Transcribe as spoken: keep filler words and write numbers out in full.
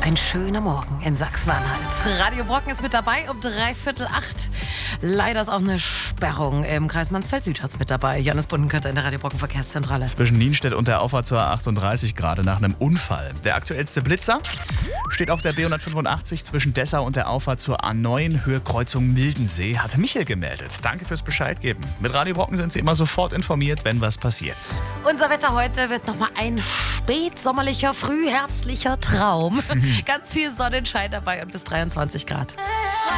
Ein schöner Morgen in Sachsen-Anhalt. Radio Brocken ist mit dabei um dreiviertel acht. Leider ist auch eine Sperrung im Kreis Mansfeld-Süd hat's mit dabei. Johannes Bundenkötter in der Radio Brocken Verkehrszentrale. Zwischen Nienstedt und der Auffahrt zur A achtunddreißig gerade nach einem Unfall. Der aktuellste Blitzer steht auf der B hundertfünfundachtzig zwischen Dessau und der Auffahrt zur A neun, Höhe Kreuzung Mildensee, hat Michael gemeldet. Danke fürs Bescheid geben. Mit Radio Brocken sind Sie immer sofort informiert, wenn was passiert. Unser Wetter heute wird nochmal ein spätsommerlicher, frühherbstlicher Traum. Ganz viel Sonnenschein dabei und bis dreiundzwanzig Grad.